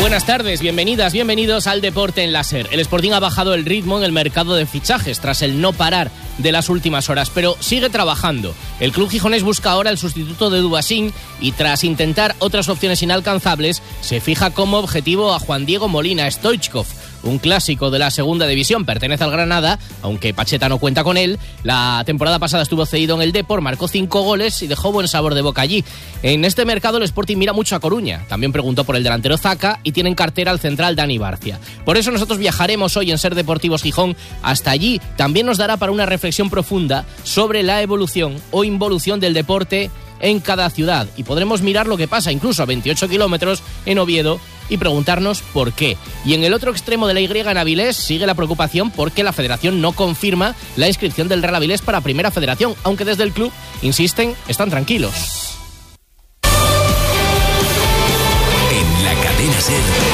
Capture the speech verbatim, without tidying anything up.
Buenas tardes, bienvenidas, bienvenidos al Deporte en la SER. El Sporting ha bajado el ritmo en el mercado de fichajes tras el no parar de las últimas horas, pero sigue trabajando. El club gijonés busca ahora el sustituto de Dubasín y tras intentar otras opciones inalcanzables, se fija como objetivo a Juan Diego Molina Stoichkov, un clásico de la segunda división, pertenece al Granada, aunque Pacheta no cuenta con él. La temporada pasada estuvo cedido en el Depor, marcó cinco goles y dejó buen sabor de boca allí. En este mercado el Sporting mira mucho a Coruña, también preguntó por el delantero Zaka y tiene en cartera al central Dani Barcia. Por eso nosotros viajaremos hoy en SER Deportivos Gijón hasta allí. También nos dará para una reflexión profunda sobre la evolución o involución del deporte en cada ciudad y podremos mirar lo que pasa incluso a veintiocho kilómetros en Oviedo y preguntarnos por qué. Y en el otro extremo de la Y en Avilés sigue la preocupación porque la federación no confirma la inscripción del Real Avilés para Primera Federación, aunque desde el club insisten, están tranquilos. En la cadena SER.